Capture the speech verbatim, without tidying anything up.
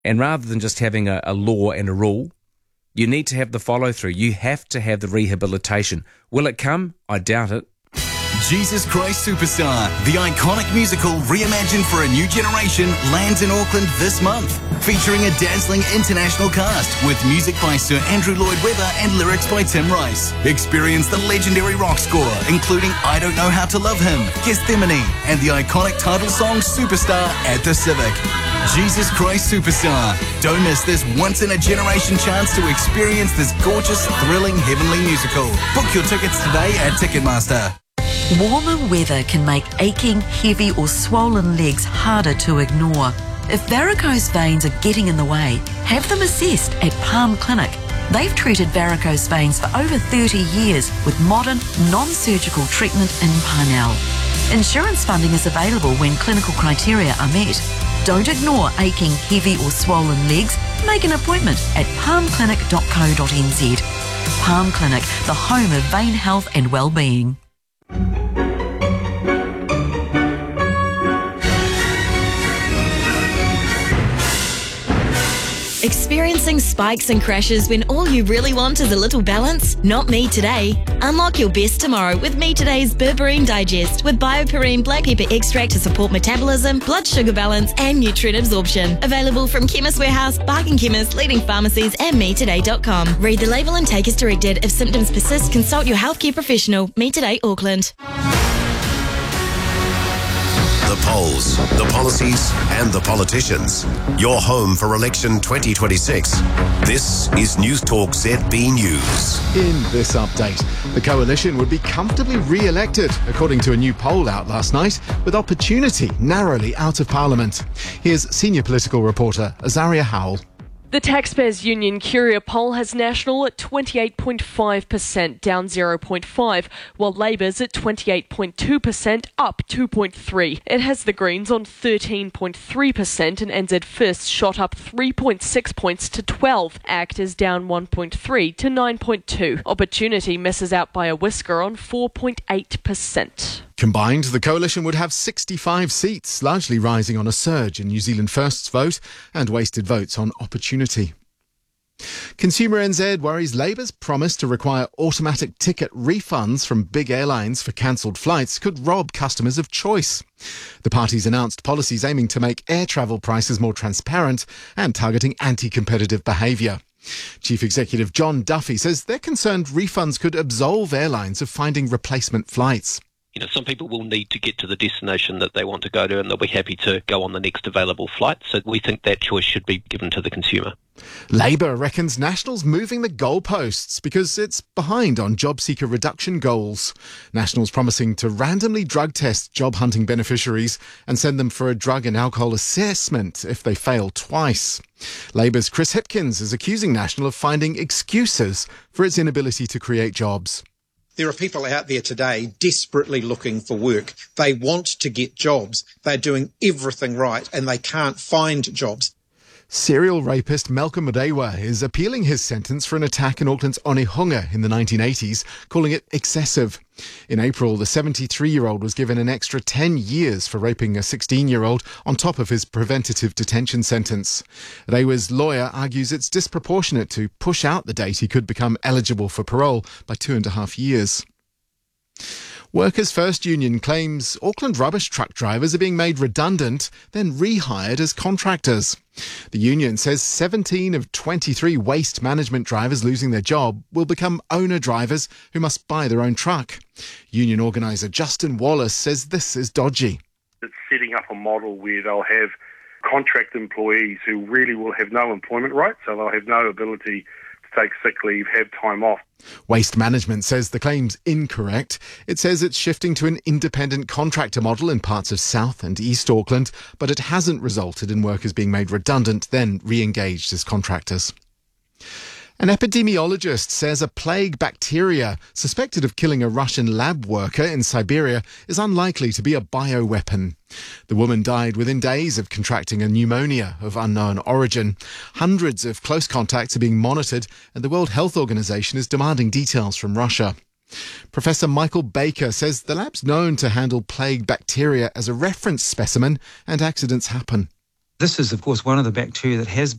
And rather than just having a, a law and a rule, you need to have the follow-through. You have to have the rehabilitation. Will it come? I doubt it. Jesus Christ Superstar, the iconic musical reimagined for a new generation, lands in Auckland this month, featuring a dazzling international cast with music by Sir Andrew Lloyd Webber and lyrics by Tim Rice. Experience the legendary rock score, including I Don't Know How to Love Him, Gethsemane, and the iconic title song Superstar at the Civic. Jesus Christ Superstar. Don't miss this once-in-a-generation chance to experience this gorgeous, thrilling, heavenly musical. Book your tickets today at Ticketmaster. Warmer weather can make aching, heavy or swollen legs harder to ignore. If varicose veins are getting in the way, have them assessed at Palm Clinic. They've treated varicose veins for over thirty years with modern, non-surgical treatment in Parnell. Insurance funding is available when clinical criteria are met. Don't ignore aching, heavy or swollen legs. Make an appointment at palm clinic dot co dot n z. Palm Clinic, the home of vein health and well-being. Experiencing spikes and crashes when all you really want is a little balance? Not me today. Unlock your best tomorrow with Me Today's Berberine Digest with Bioperine black pepper extract to support metabolism, blood sugar balance and nutrient absorption. Available from Chemist Warehouse, Barking Chemist, leading pharmacies and me today dot com. Read the label and take as directed. If symptoms persist, consult your healthcare professional. Me Today Auckland. The polls, the policies and the politicians. Your home for election twenty twenty-six. This is News Talk Z B News. In this update, the coalition would be comfortably re-elected, according to a new poll out last night, with Opportunity narrowly out of Parliament. Here's senior political reporter Azaria Howell. The Taxpayers Union Curia poll has National at twenty-eight point five percent, down zero point five, while Labour's at twenty-eight point two percent, up two point three. It has the Greens on thirteen point three percent and N Z First shot up three point six points to twelve. ACT is down one point three to nine point two. Opportunity misses out by a whisker on four point eight percent. Combined, the coalition would have sixty-five seats, largely rising on a surge in New Zealand First's vote and wasted votes on Opportunity. Consumer N Z worries Labour's promise to require automatic ticket refunds from big airlines for cancelled flights could rob customers of choice. The party's announced policies aiming to make air travel prices more transparent and targeting anti-competitive behaviour. Chief Executive John Duffy says they're concerned refunds could absolve airlines of finding replacement flights. You know, some people will need to get to the destination that they want to go to and they'll be happy to go on the next available flight. So we think that choice should be given to the consumer. Labour reckons National's moving the goalposts because it's behind on job seeker reduction goals. National's promising to randomly drug test job hunting beneficiaries and send them for a drug and alcohol assessment if they fail twice. Labour's Chris Hipkins is accusing National of finding excuses for its inability to create jobs. There are people out there today desperately looking for work. They want to get jobs. They're doing everything right and they can't find jobs. Serial rapist Malcolm Mrewa is appealing his sentence for an attack in Auckland's Onehunga in the nineteen eighties, calling it excessive. In April, the seventy-three-year-old was given an extra ten years for raping a sixteen-year-old on top of his preventative detention sentence. Rewa's lawyer argues it's disproportionate to push out the date he could become eligible for parole by two and a half years. Workers' First Union claims Auckland rubbish truck drivers are being made redundant, then rehired as contractors. The union says seventeen of twenty-three waste management drivers losing their job will become owner drivers who must buy their own truck. Union organiser Justin Wallace says this is dodgy. It's setting up a model where they'll have contract employees who really will have no employment rights, so they'll have no ability to take sick leave, have time off. Waste Management says the claim's incorrect. It says it's shifting to an independent contractor model in parts of South and East Auckland, but it hasn't resulted in workers being made redundant, then re-engaged as contractors. An epidemiologist says a plague bacteria suspected of killing a Russian lab worker in Siberia is unlikely to be a bioweapon. The woman died within days of contracting a pneumonia of unknown origin. Hundreds of close contacts are being monitored and the World Health Organization is demanding details from Russia. Professor Michael Baker says the lab's known to handle plague bacteria as a reference specimen and accidents happen. This is, of course, one of the bacteria that has